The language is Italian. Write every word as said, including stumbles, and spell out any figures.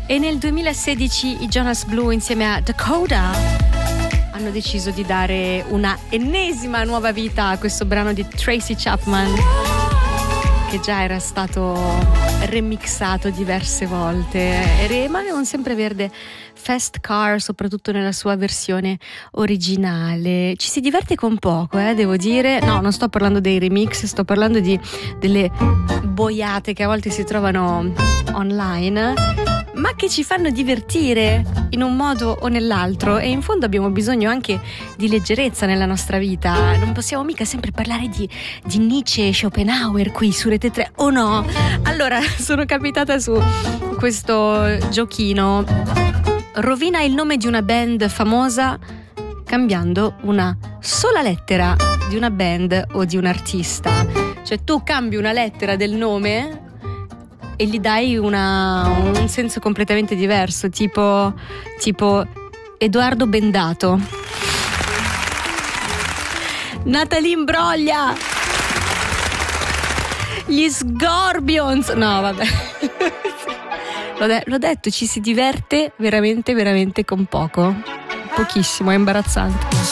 E nel duemilasedici i Jonas Blue insieme a Dakota hanno deciso di dare una ennesima nuova vita a questo brano di Tracy Chapman, che già era stato remixato diverse volte e rimane un sempreverde Fast Car, soprattutto nella sua versione originale. Ci si diverte con poco, eh, devo dire. No, non sto parlando dei remix, sto parlando di delle boiate che a volte si trovano online, ma che ci fanno divertire in un modo o nell'altro. E in fondo abbiamo bisogno anche di leggerezza nella nostra vita. Non possiamo mica sempre parlare di, di Nietzsche e Schopenhauer qui su Rete tre, o no? Allora, sono capitata su questo giochino. Rovina il nome di una band famosa cambiando una sola lettera di una band o di un artista. Cioè tu cambi una lettera del nome e gli dai una, un senso completamente diverso, tipo, tipo Edoardo Bendato, Natalie Imbroglia, gli Scorpions. No, vabbè. L'ho, de- l'ho detto, ci si diverte veramente, veramente con poco. Pochissimo, è imbarazzante.